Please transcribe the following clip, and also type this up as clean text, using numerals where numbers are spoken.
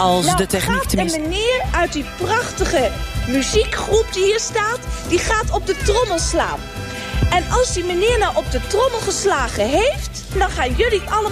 Als de techniek gaat tenminste... een meneer uit die prachtige muziekgroep die hier staat, die gaat op de trommel slaan. En als die meneer nou op de trommel geslagen heeft, dan gaan jullie allemaal